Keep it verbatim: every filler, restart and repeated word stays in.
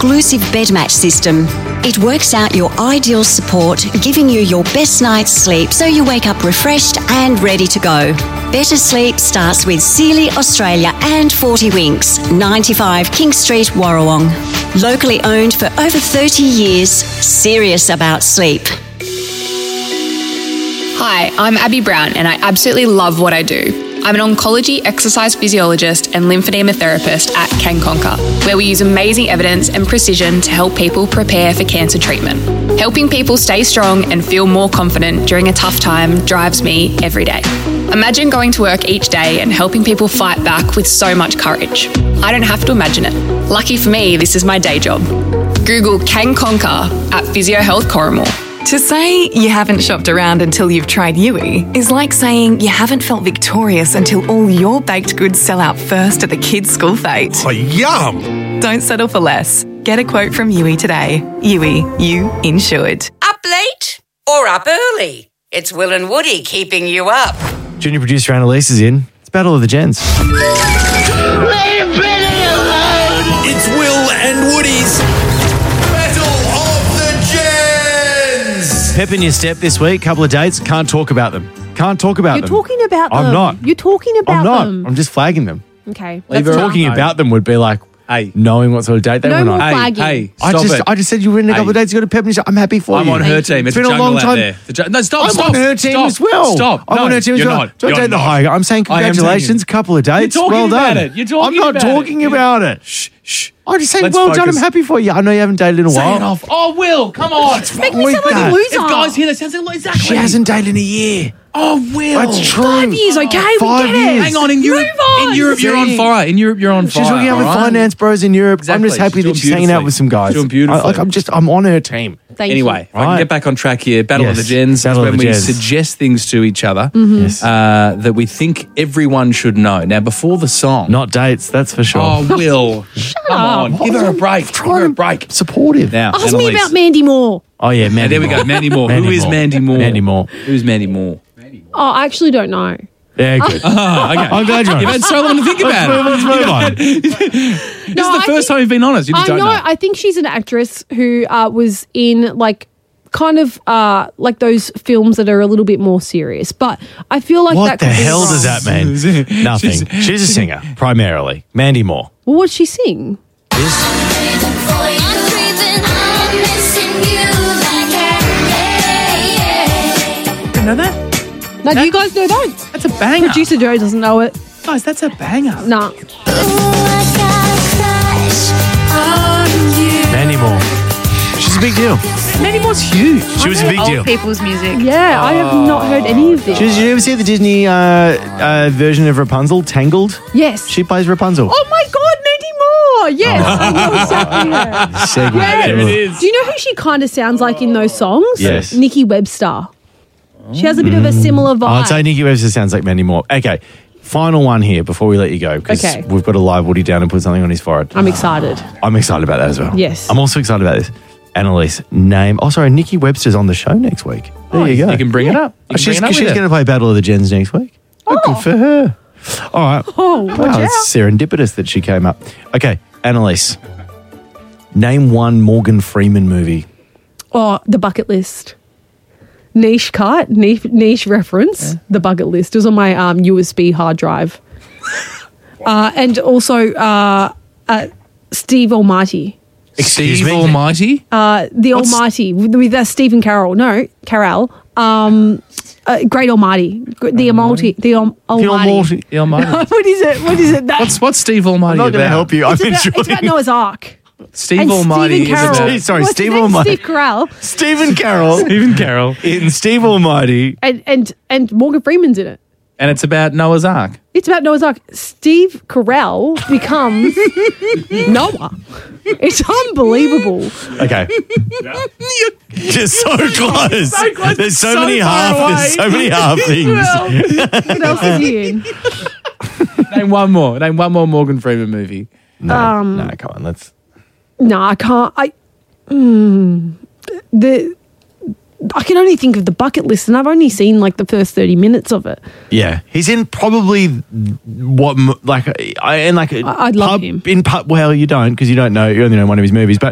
exclusive bed match system. It works out your ideal support, giving you your best night's sleep so you wake up refreshed and ready to go. Better sleep starts with Sealy Australia and forty Winks, ninety-five King Street, Warrawong. Locally owned for over thirty years, serious about sleep. Hi, I'm Abby Brown and I absolutely love what I do. I'm an oncology exercise physiologist and lymphedema therapist at Can Conquer, where we use amazing evidence and precision to help people prepare for cancer treatment. Helping people stay strong and feel more confident during a tough time drives me every day. Imagine going to work each day and helping people fight back with so much courage. I don't have to imagine it. Lucky for me, this is my day job. Google Can Conquer at Physio Health Corrimal. To say you haven't shopped around until you've tried Yui is like saying you haven't felt victorious until all your baked goods sell out first at the kids' school fete. Oh, yum! Don't settle for less. Get a quote from Yui today. Yui, you insured. Up late or up early? It's Will and Woody keeping you up. Junior producer Annalise is in. It's Battle of the Gens. Leave Billy alone! It's Will and Woody's Battle of the Gens! Pep in your step this week. Couple of dates. Can't talk about them. Can't talk about You're them. talking about them. I'm not. You're talking about I'm not. them. I'm just flagging them. Okay. Leave that's talking enough. about them would be like Hey. knowing what sort of date they No went more on. flagging. Hey, hey, I stop just, it. I just said you were in a couple Hey. of dates. You got a Pep in your step. I'm happy for I'm you. on her team. It's It's, been a a long jungle time. out there. The ju- no, stop, I'm stop. on her team stop, as well. Stop. I'm no, on her team as you're well. not. Don't You're take the not. high. I'm saying I am congratulations. taking- A couple of dates. You're talking well about done. it. You're talking I'm not about it. talking Yeah. about it. Shh, shh. I'm just saying, Let's well done. focus. I'm happy for you. I know you haven't dated in a Say while. it off. Oh, Will, come on. Make me sound like that. a loser. If guys hear that, sounds like exactly. She hasn't dated in a year. Oh, Will. That's true. Five years, okay? Five we get it. years. Hang on, in Europe, Move on. in Europe, you're on See? fire. In Europe, you're on fire. She's hooking up with all right? finance bros in Europe. I'm Exactly. just happy She's that doing she's hanging out beautifully. with some guys. She's doing beautifully. I, like, I'm just, I'm on her team. Thank Anyway, if I Right. can get back on track here, Battle of Yes. the Gens is Battle of when the we Gens. suggest things to each other Yes. uh, that we think everyone should know. Now, before the song. Not dates, that's for sure. Oh, Will. Come on. Give her a break. Give her a break. Supportive. Now, Ask me Annalise. about Mandy Moore. Oh, yeah, Mandy And there we Moore. go. Mandy Moore. Mandy Who is Moore. Mandy Moore? Mandy Moore. Who's Mandy Moore? Oh, I actually don't know. Yeah, good. Oh, okay. I'm glad you're You've had honest. so long to think about it. Let's move on. This is the I first think- time you've been honest. You just I don't know, know. I think she's an actress who uh, was in like kind of uh, like those films that are a little bit more serious. But I feel like What that the could be hell wrong. does that mean? Nothing. She's- She's a singer, primarily. Mandy Moore. Well, what'd she sing? You know that? No, do you guys know that? That's a banger. Producer Joe doesn't know it. Guys, that's a banger. Nah. Mandy Moore. She's a big deal. Mandy Moore's huge. She was a big deal. people's music. Yeah, I have not heard any of this. Did you ever see the Disney uh, uh, version of Rapunzel, Tangled? Yes. She plays Rapunzel. Oh my God, Mandy Moore! Yes, I know exactly her. Segment. Yeah. There it is. Do you know who she kind of sounds like in those songs? Yes. Nikki Webster. She has a bit of a similar vibe. I'd say Nikki Webster sounds like Mandy Moore. Okay, final one here before we let you go, because Okay. we've got to live Woody down and put something on his forehead. I'm excited. I'm excited about that as well. Yes. I'm also excited about this. Annalise, name. Oh, sorry, Nikki Webster's on the show next week. There Oh, you go. You can bring it up. You Oh, can she's bring it up with she's her. going to play Battle of the Gens next week. Oh, good for her. All right. Oh, watch wow, out. it's serendipitous that she came up. Okay, Annalise, name one Morgan Freeman movie. Oh, The Bucket List. Niche cut, niche, niche reference. The Bucket List. It was on my um, U S B hard drive. uh, and also uh, uh, Steve Almighty. Excuse Steve me? Almighty? Uh, the What's- Almighty with, with uh, Stephen Carroll. No, Carell. Um, uh, Great Almighty. The Almighty. The Al- The Almighty. Almighty. The Almighty. What is it? What is it? That, What's what's Steve Almighty I'm not going to about? help you. I'm it's, about, enjoying it's about Noah's Ark. Steve and Almighty Stephen is Carroll. about Sorry, What's Steve his name? Almighty. Steve Carell. Stephen Carroll Stephen Carroll. in Steve Almighty. And, and, and Morgan Freeman's in it. And it's about Noah's Ark. It's about Noah's Ark. Steve Carell becomes Noah. It's unbelievable. Okay. You're so close. so close. There's so, So many far half. away. There's so many half things. What else is he in? Name one more. Name one more Morgan Freeman movie. No, Um, no, come on. Let's. No, I can't. I mm, the I can only think of The Bucket List, and I've only seen like the first thirty minutes of it. Yeah, he's in probably what m- like I and like I- I'd love pub, him. in pub. Well, you don't because you don't know. You only know one of his movies, but